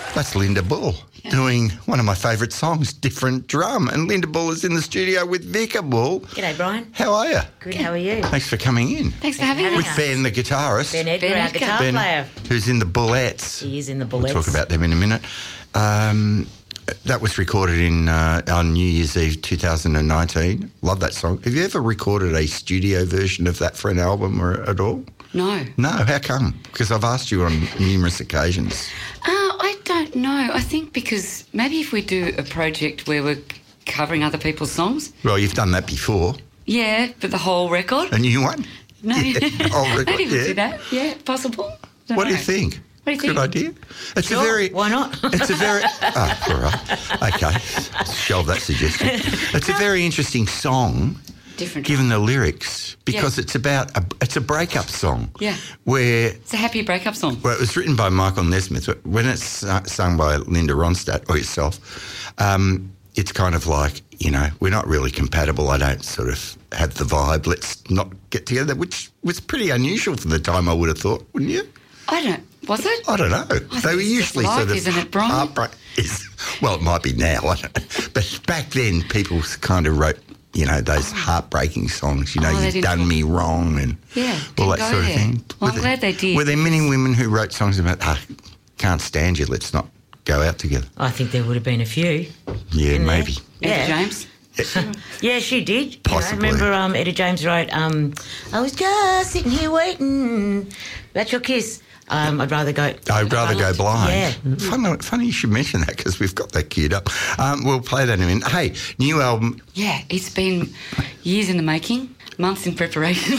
That's Linda Bull doing one of my favourite songs, Different Drum. And Linda Bull is in the studio with Vika Bull. G'day, Brian. How are you? Good, how are you? Thanks for coming in. Thanks for having With us. Ben, the guitarist. Ben Edgar, our guitar player. Who's in the Bullettes. He is in the We'll Bullettes. talk about them in a minute. That was recorded on New Year's Eve 2019. Love that song. Have you ever recorded a studio version of that for an album or at all? No. No, how come? Because I've asked you on numerous occasions. I don't know. I think because maybe if we do a project where we're covering other people's songs. Well, you've done that before. Yeah, but the whole record. A new one? No. Yeah, the whole record, Maybe we'll yeah. do that. Yeah, possible. Don't What do know. you think? What do you Good think? idea. It's Sure, a very. why not? It's a very. Oh, all right. Okay. Shelve that suggestion. It's a very interesting song, Different. given the lyrics, because it's about it's a breakup song. Yeah. Where It's a happy breakup song. well, it was written by Michael Nesmith. When it's sung by Linda Ronstadt or yourself, it's kind of like, you know, we're not really compatible. I don't sort of have the vibe. Let's not get together, which was pretty unusual for the time, I would have thought, wouldn't you? I don't. Was it? I don't know. They think were it's just usually life, sort of isn't it, Brian? heartbreak. Well, it might be now. I don't know. But back then, people kind of wrote, you know, those heartbreaking songs. You know, they you've didn't done talk- me wrong and Yeah, all didn't that go sort there. of thing. Well, I'm glad they did. Were there many women who wrote songs about, can't stand you, let's not go out together? I think there would have been a few. Yeah, in there. maybe. Etta Yeah. James. Yeah, she did. You Possibly. know, remember Etta James wrote, I was just sitting here waiting. That's your kiss. I'd rather go... I'd rather go blind. Yeah. Funny you should mention that because we've got that queued up. We'll play that in a minute. Hey, new album. Yeah, it's been years in the making, months in preparation.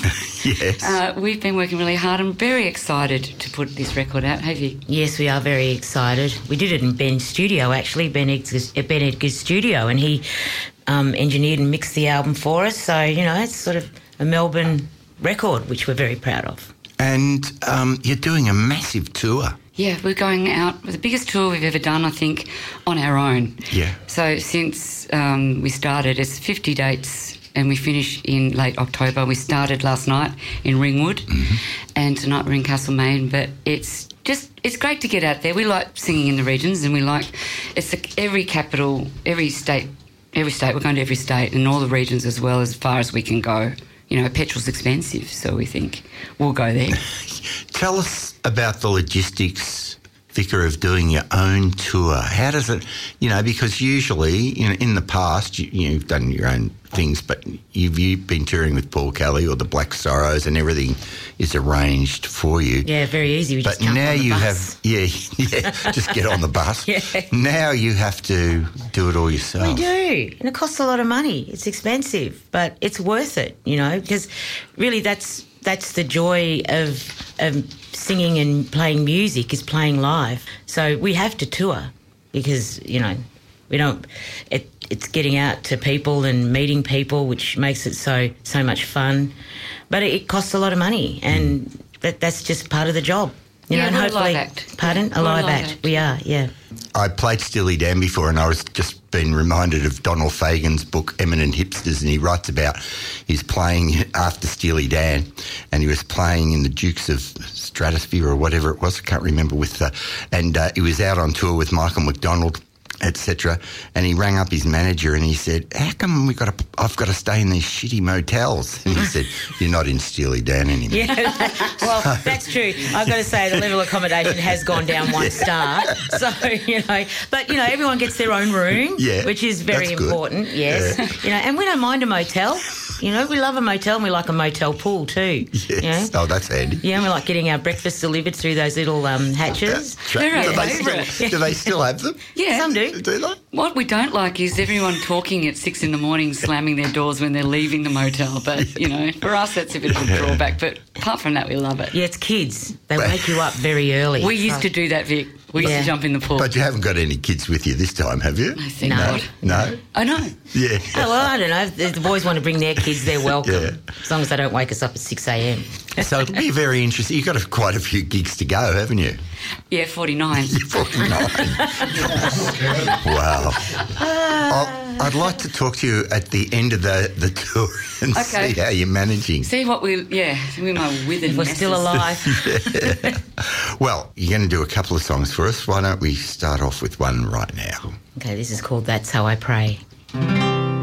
Yes. We've been working really hard. I'm very excited to put this record out. Have you? Yes, we are very excited. We did it in Ben's studio, actually, Ben Edgar's studio, and he engineered and mixed the album for us. So, you know, it's sort of a Melbourne record, which we're very proud of. And you're doing a massive tour. Yeah, we're going out with the biggest tour we've ever done, I think, on our own. Yeah. So since we started, it's 50 dates and we finish in late October. We started last night in Ringwood and tonight we're in Castlemaine. But it's great to get out there. We like singing in the regions and we like, every capital, every state, we're going to every state and all the regions as well as far as we can go. You know, petrol's expensive, so we think we'll go there. Tell us about the logistics, Vicar, of doing your own tour. How does it, you know, because usually, you know, in the past, you've done your own things, but you've been touring with Paul Kelly or the Black Sorrows and everything is arranged for you. Yeah, very easy. We But just jump now on the you bus. have, just get on the bus. Yeah. Now you have to do it all yourself. We do, and it costs a lot of money. It's expensive, but it's worth it, you know, because really that's the joy of singing and playing music is playing live. So we have to tour because, you know, we don't. It's getting out to people and meeting people, which makes it so much fun. But it costs a lot of money, and that's just part of the job. You know, Yeah, and we're a hopefully, live act. pardon, a We're live act. We are, yeah. I played Steely Dan before and I was just been reminded of Donald Fagen's book Eminent Hipsters, and he writes about he's playing after Steely Dan and he was playing in the Dukes of Stratosphere or whatever it was, I can't remember, and he was out on tour with Michael McDonald, etc. And he rang up his manager and he said, how come I've got to stay in these shitty motels? And he said, you're not in Steely Dan anymore. Yeah, well, that's true. I've got to say the level of accommodation has gone down 1 star. So, you know, but, you know, everyone gets their own room, Yeah, which is very that's good. important, yes. Yeah. You know, and we don't mind a motel. You know, we love a motel and we like a motel pool too. Yes. You know? Oh, that's handy. Yeah, and we like getting our breakfast delivered through those little hatches. They're our do favourite. they still have them? Yeah. Some do. Do they? What we don't like is everyone talking at 6 a.m, slamming their doors when they're leaving the motel. But, you know, for us, that's a bit of a drawback. But apart from that, we love it. Yeah, it's kids. They wake you up very early. We used to do that, Vic. We used Yeah. to jump in the pool. But you haven't got any kids with you this time, have you? I think No. not. No? I know. Yeah. Oh, well, I don't know. If the boys want to bring their kids, they're welcome. Yeah. As long as they don't wake us up at 6 a.m. So it'll be very interesting. You've got quite a few gigs to go, haven't you? Yeah, 49. 49. Wow. I'd like to talk to you at the end of the tour and see how you're managing. See what we my withered We're still alive. Yeah. Well, you're going to do a couple of songs for us. Why don't we start off with one right now? Okay, this is called That's How I Pray.